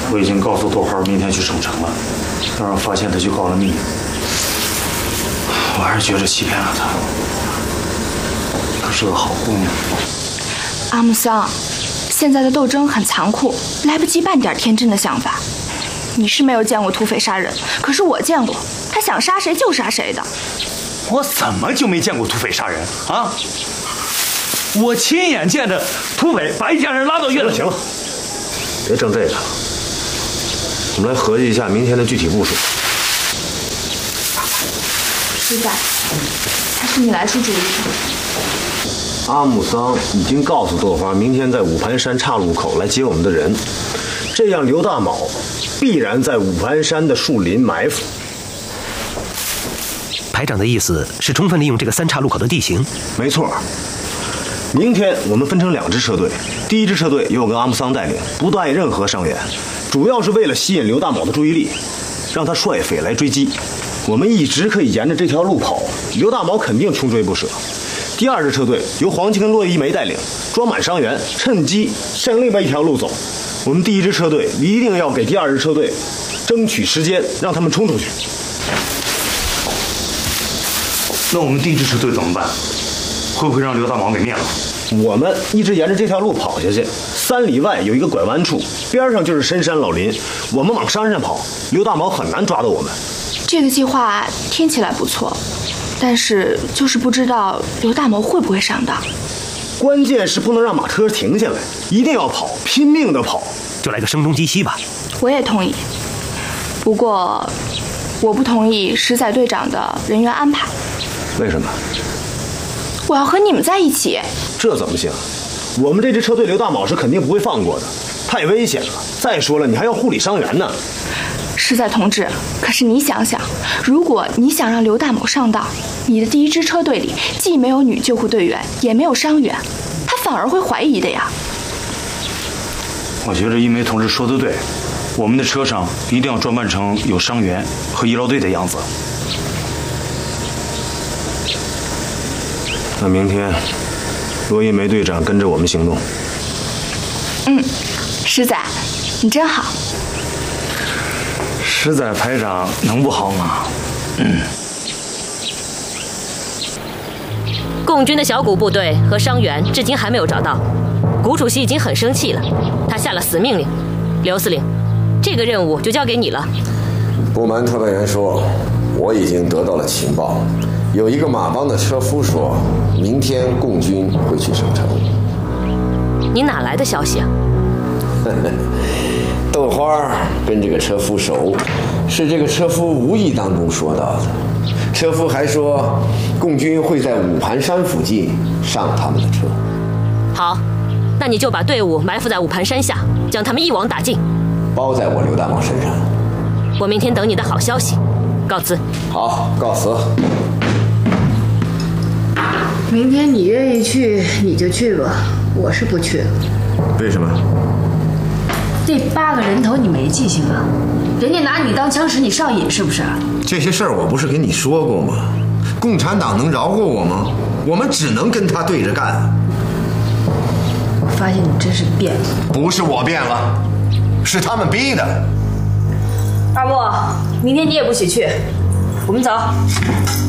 我已经告诉豆花明天去省城了，要是发现他就告了密。我还是觉着欺骗了他。她是个好姑娘。 阿木桑，现在的斗争很残酷，来不及半点天真的想法。你是没有见过土匪杀人，可是我见过，他想杀谁就杀谁的。 我怎么就没见过土匪杀人啊？我亲眼见着土匪把一家人拉到院子。 行了，别争这个了，我们来合计一下明天的具体部署。 师仔，还是你来出主意吧。 阿木桑已经告诉豆花，明天在五盘山岔路口来接我们的人，这样刘大卯必然在五盘山的树林埋伏。 排长的意思是充分利用这个三岔路口的地形。 没错。明天我们分成2支车队，第1支车队由我跟阿木桑带领，不带任何伤员，主要是为了吸引刘大卯的注意力，让他率匪来追击。我们一直可以沿着这条路跑，刘大卯肯定穷追不舍。第2支车队由黄七跟骆一梅带领，装满伤员，趁机向另外一条路走。我们第1支车队一定要给第2支车队争取时间，让他们冲出去。 那我们第1支车队怎么办？会不会让刘大卯给灭了？ 我们一直沿着这条路跑下去，3里外有一个拐弯处，边上就是深山老林。我们往山上跑，刘大卯很难抓到我们。 这个计划听起来不错，但是就是不知道刘大谋会不会上当。 关键是不能让马车停下来，一定要跑，拼命的跑。 就来个声东击西吧。 我也同意，不过我不同意石仔队长的人员安排。 为什么？ 我要和你们在一起。 这怎么行？我们这支车队刘大卯是肯定不会放过的，太危险了。再说了，你还要护理伤员呢。 石仔同志，可是你想想，如果你想让刘大某上当，你的第1支车队里既没有女救护队员，也没有伤员，他反而会怀疑的呀。 我觉得一梅同志说的对，我们的车上一定要装扮成有伤员和医疗队的样子。 那明天，罗一梅队长跟着我们行动。 石仔，你真好。 石仔排长能不好吗？ 共军的小股部队和伤员至今还没有找到，谷主席已经很生气了，他下了死命令。刘司令，这个任务就交给你了。 部门特派员说，我已经得到了情报，有一个马帮的车夫说，明天共军会去省城。 你哪来的消息啊？ 豆花跟这个车夫熟，是这个车夫无意当中说到的。车夫还说，共军会在五盘山附近上他们的车。 好，那你就把队伍埋伏在五盘山下，将他们一网打尽， 包在我刘大茂身上。 我明天等你的好消息。告辞。 好，告辞。 明天你愿意去你就去吧，我是不去了。 为什么？ 这8个人头你没记性啊？人家拿你当枪使你上瘾是不是？ 这些事儿我不是跟你说过吗？共产党能饶过我吗？我们只能跟他对着干。 我发现你真是变了。 不是我变了，是他们逼的。 二木，明天你也不许去，我们走。